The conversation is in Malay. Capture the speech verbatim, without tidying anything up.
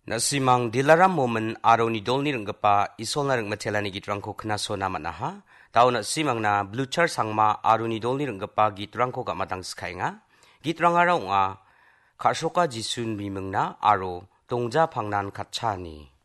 Nasimang dilaram momen aro ni dolni renggepa isol na reng matelani gitrangko kenaso nama naha. Tau nasimang na blue char sangma aro ni dolni renggepa gitrangko gak matang skainga. Gitrang arau nga karsoka jisun bimeng na aro tongja pangnan katchani.